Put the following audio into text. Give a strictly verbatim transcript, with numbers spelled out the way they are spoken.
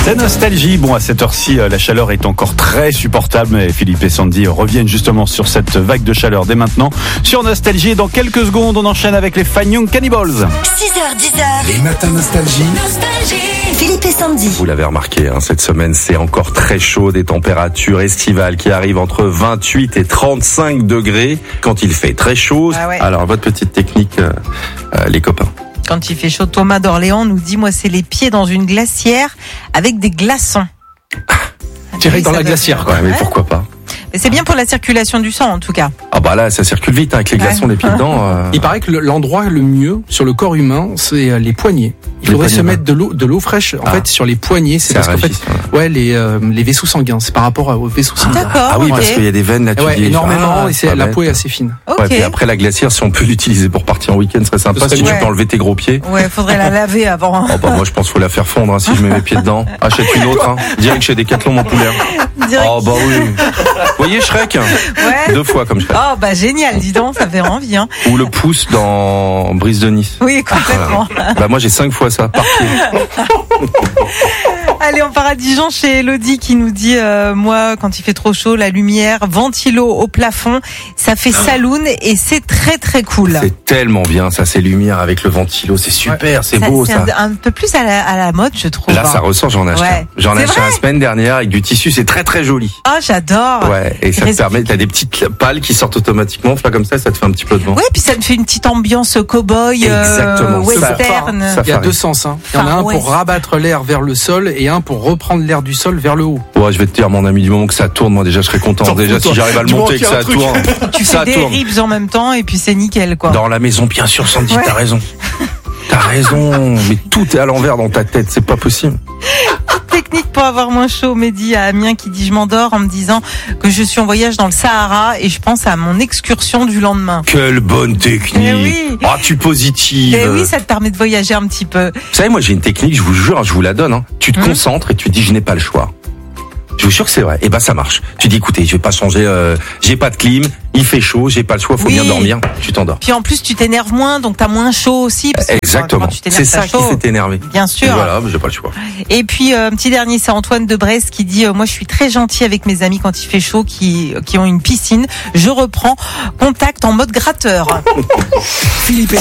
C'est Nostalgie. Bon, à cette heure-ci, la chaleur est encore très supportable, mais Philippe et Sandy reviennent justement sur cette vague de chaleur dès maintenant sur Nostalgie. Et dans quelques secondes, on enchaîne avec les Fine Young Cannibals. six heures, dix heures. Les matins Nostalgie. Nostalgie. Philippe et Sandy. Vous l'avez remarqué, hein, cette semaine, c'est encore très chaud, des températures estivales qui arrivent entre vingt-huit et trente-cinq degrés quand il fait très chaud. Ah ouais. Alors, votre petite technique, euh, euh, les copains. Quand il fait chaud, Thomas d'Orléans nous dit, moi, c'est les pieds dans une glacière avec des glaçons. Direct dans ça la doit glacière, faire- quoi. Ouais, mais Ouais. pourquoi pas? Mais c'est bien pour la circulation du sang, en tout cas. Ah bah là, ça circule vite, hein, avec les glaçons, Ouais. les pieds dedans. euh, Il paraît que le- l'endroit le mieux sur le corps humain, c'est euh, les poignets. Il Les faudrait poignets, se mettre de l'eau, de l'eau fraîche, en Ah. fait, sur les poignets. C'est Ça parce qu'en fait, réagit, ouais. ouais, les, euh, les vaisseaux sanguins. C'est par rapport aux vaisseaux sanguins. D'accord. Ah oui, ok. parce qu'il y a des veines là, tu Ouais, dis, énormément, ah, et c'est, pas la bête. peau est assez fine. Ok. Ouais, puis après la glacière, si on peut l'utiliser pour partir en week-end, ce serait sympa. Ce serait Si tu bien. peux enlever tes gros pieds. Ouais, faudrait la laver avant. hein. Oh bah moi je pense qu'il faut la faire fondre, hein, si je mets mes pieds dedans. Achète une autre, hein. Direct chez Decathlon, mon poulet. Direct. Oh bah oui. Vous voyez Shrek, Ouais. deux fois comme Shrek. Oh, bah génial, dis donc, ça fait envie. Hein. Ou le pouce dans Brise de Nice. Oui, complètement. Bah moi j'ai cinq fois ça par pied. Allez, on part à Dijon chez Elodie qui nous dit, euh, moi, quand il fait trop chaud, la lumière, ventilo au plafond, ça fait saloon et c'est très très cool. C'est tellement bien ça, ces lumières avec le ventilo, c'est super, c'est Ça, beau c'est ça. un, un peu plus à la, à la mode, je trouve. Là ça hein. ressort, j'en ai acheté. Ouais. un. J'en ai C'est acheté vrai la semaine dernière avec du tissu, c'est très très joli. Oh, j'adore. Ouais, et ça Il te permet, t'as des petites pales qui sortent automatiquement, là comme ça, ça te fait un petit peu de vent. Ouais, puis ça me fait une petite ambiance cow-boy, euh, Exactement, ça- western. ça Il y a Safari. deux sens, hein. Il y en a Enfin, un ouais. pour rabattre l'air vers le sol et un pour reprendre l'air du sol vers le haut. Ouais, je vais te dire, mon ami, du moment que ça tourne, moi déjà je serais content. T'en Déjà, fous, si toi. j'arrive à le Du moment monter, que qu'il y a un ça truc. tourne. Tu ça fais des tourne. rips en même temps et puis c'est nickel, quoi. Dans la maison, bien sûr, Sandy, Ouais. t'as raison. T'as raison, mais tout est à l'envers dans ta tête, c'est pas possible. Technique pour avoir moins chaud, Mehdi à Amiens qui dit je m'endors en me disant que je suis en voyage dans le Sahara et je pense à mon excursion du lendemain. Quelle bonne technique. Eh oui. Ah, tu positives. Et oui, ça te permet de voyager un petit peu. Vous savez, moi j'ai une technique, je vous jure, je vous la donne. Hein. Tu te Hum. concentres et tu dis je n'ai pas le choix. Je vous jure que c'est vrai. Et ben ça marche. Tu dis écoutez, je vais pas changer, euh, j'ai pas de clim, il fait chaud, j'ai pas le choix, faut Oui. bien dormir. Tu t'endors. Puis en plus, tu t'énerves moins, donc t'as moins chaud aussi. Parce que Exactement. Quand tu t'énerves, C'est t'as ça qui chaud. fait t'énerver. Bien sûr. Voilà, mais j'ai pas le choix. Et puis, euh, un petit dernier, c'est Antoine de Brest qui dit euh, moi, je suis très gentil avec mes amis quand il fait chaud, qui, qui ont une piscine. Je reprends contact en mode gratteur. Philippe et